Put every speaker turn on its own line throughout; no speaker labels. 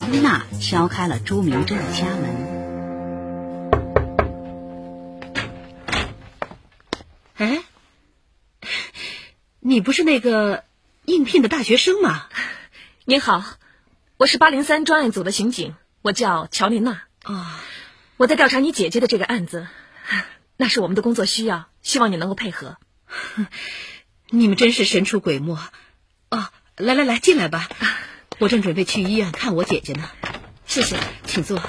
丽娜敲开了朱明真的家门。
哎，你不是那个应聘的大学生吗？
您好，我是803专案组的刑警，我叫乔丽娜。我在调查你姐姐的这个案子，那是我们的工作需要，希望你能够配合。
你们真是神出鬼没。来，进来吧。我正准备去医院看我姐姐呢。
谢谢，
请坐。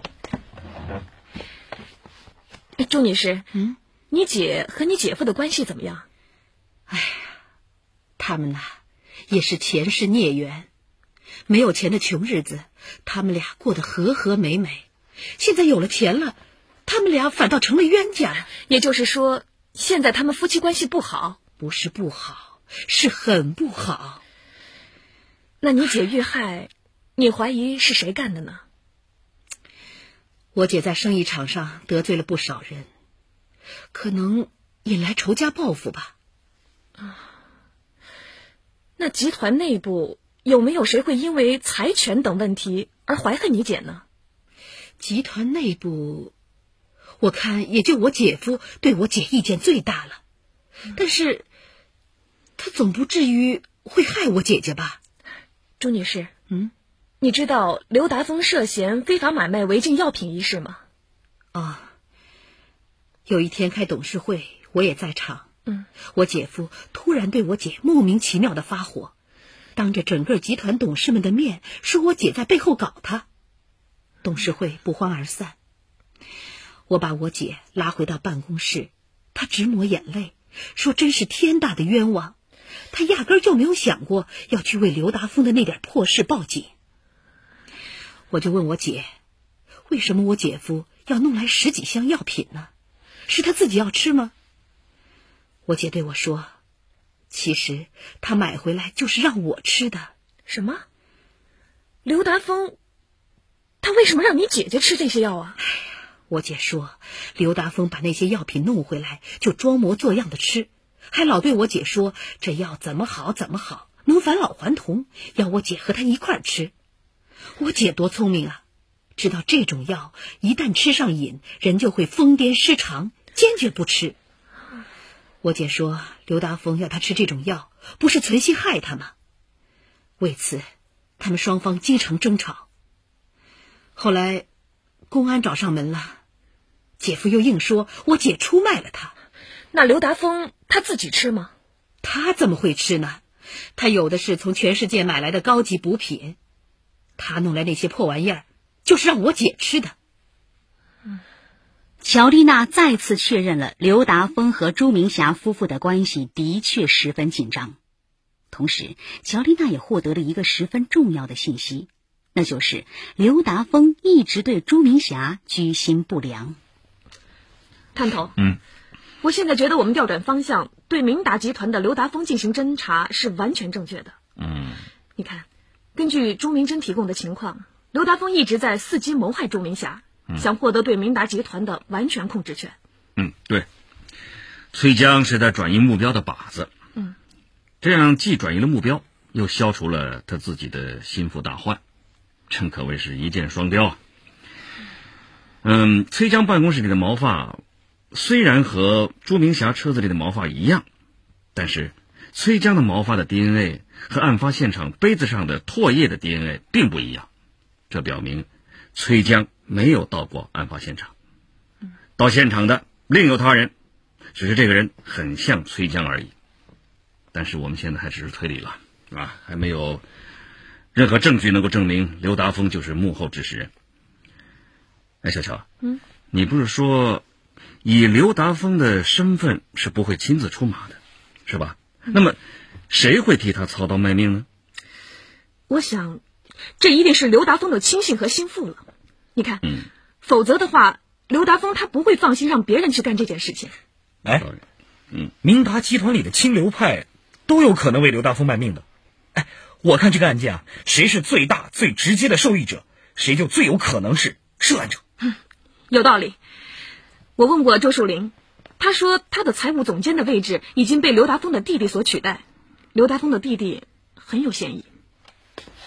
朱女士，你姐和你姐夫的关系怎么样？
哎呀，他们呐，也是前世孽缘，没有钱的穷日子，他们俩过得和和美美。现在有了钱了，他们俩反倒成了冤家。
也就是说，现在他们夫妻关系不好？
不是不好，是很不好。
那你姐遇害，你怀疑是谁干的呢？
我姐在生意场上得罪了不少人，可能引来仇家报复吧。
那集团内部有没有谁会因为财权等问题而怀恨你姐呢？
集团内部，我看也就我姐夫对我姐意见最大了，但是他总不至于会害我姐姐吧？
朱女士，你知道刘达峰涉嫌非法买卖违禁药品一事吗？
有一天开董事会，我也在场。我姐夫突然对我姐莫名其妙的发火，当着整个集团董事们的面说我姐在背后搞他。董事会不欢而散。我把我姐拉回到办公室，她直抹眼泪，说真是天大的冤枉，她压根儿就没有想过要去为刘达峰的那点破事报警。我就问我姐，为什么我姐夫要弄来10几箱药品呢？是他自己要吃吗？我姐对我说，其实他买回来就是让我吃的。
什么？刘达峰他为什么让你姐姐吃这些药啊？
我姐说，刘达峰把那些药品弄回来就装模作样的吃，还老对我姐说这药怎么好怎么好，能返老还童，要我姐和他一块儿吃。我姐多聪明啊，知道这种药一旦吃上瘾，人就会疯癫失常，坚决不吃。我姐说，刘达峰要他吃这种药，不是存心害他吗？为此，他们双方经常争吵。后来，公安找上门了，姐夫又硬说我姐出卖了他。
那刘达峰他自己吃吗？
他怎么会吃呢？他有的是从全世界买来的高级补品，他弄来那些破玩意儿，就是让我姐吃的。
乔丽娜再次确认了刘达峰和朱明霞夫妇的关系的确十分紧张。同时，乔丽娜也获得了一个十分重要的信息，那就是刘达峰一直对朱明霞居心不良。
探头，我现在觉得我们调转方向，对明达集团的刘达峰进行侦查是完全正确的。你看，根据朱明真提供的情况，刘达峰一直在伺机谋害朱明霞，想获得对明达集团的完全控制权。
对，崔江是他转移目标的靶子。这样既转移了目标，又消除了他自己的心腹大患，真可谓是一箭双雕啊。崔江办公室里的毛发虽然和朱明霞车子里的毛发一样，但是崔江的毛发的 DNA 和案发现场杯子上的唾液的 DNA 并不一样，这表明崔江没有到过案发现场。到现场的另有他人，只是这个人很像崔江而已。但是我们现在还只是推理了还没有任何证据能够证明刘达峰就是幕后指使人。小乔，你不是说以刘达峰的身份是不会亲自出马的，是吧？那么谁会替他操刀卖命呢？
我想这一定是刘达峰的亲信和心腹了。你看，否则的话，刘达峰他不会放心让别人去干这件事情。
明达集团里的清流派都有可能为刘达峰卖命的。我看这个案件谁是最大最直接的受益者，谁就最有可能是涉案者。
有道理。我问过周树林，他说他的财务总监的位置已经被刘达峰的弟弟所取代，刘达峰的弟弟很有嫌疑。